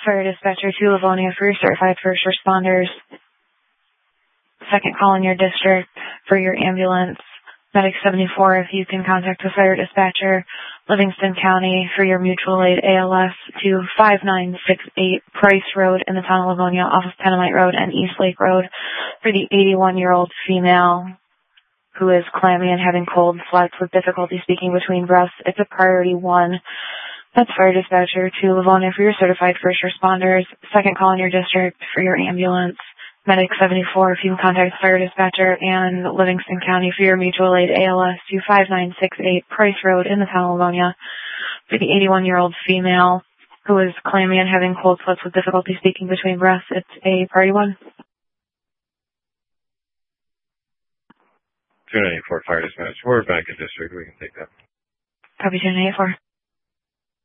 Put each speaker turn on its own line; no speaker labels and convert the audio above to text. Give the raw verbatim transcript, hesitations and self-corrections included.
Fire dispatcher to Livonia for your certified first responders. Second call in your district for your ambulance. Medic seventy-four, if you can contact the fire dispatcher. Livingston County for your mutual aid A L S to five nine six eight Price Road in the town of Livonia off of Pennamite Road and East Lake Road for the eighty-one-year-old female who is clammy and having cold sweats with difficulty speaking between breaths. It's a priority one. That's fire dispatcher to Livonia for your certified first responders. Second call in your district for your ambulance. Medic seventy-four, if you can contact the fire dispatcher, and Livingston County for your mutual aid A L S to five nine six eight Price Road in the town of Livonia for the eighty-one-year-old female who is clammy and having cold sweats with difficulty speaking between breaths. It's a priority one.
two nine eight four fire dispatch. We're back at district. We can take that.
Copy two nine eight four.